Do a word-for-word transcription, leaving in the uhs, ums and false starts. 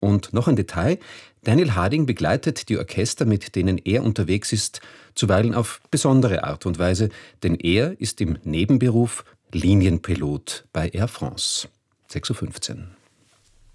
Und noch ein Detail: Daniel Harding begleitet die Orchester, mit denen er unterwegs ist, zuweilen auf besondere Art und Weise, denn er ist im Nebenberuf Linienpilot bei Air France. sechs Uhr fünfzehn.